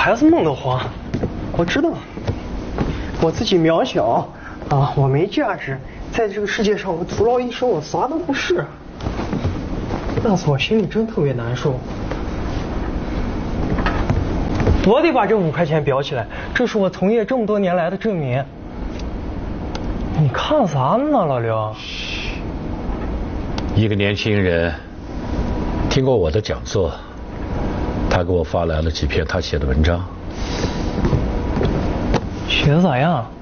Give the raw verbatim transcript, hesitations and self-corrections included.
还是梦得慌。我知道，我自己渺小啊，我没价值，在这个世界上我徒劳一生，我啥都不是。那次我心里真特别难受。我得把这五块钱裱起来，这是我从业这么多年来的证明。你看啥呢，老刘？ 一个年轻人听过我的讲座，他给我发来了几篇他写的文章。 写的咋样？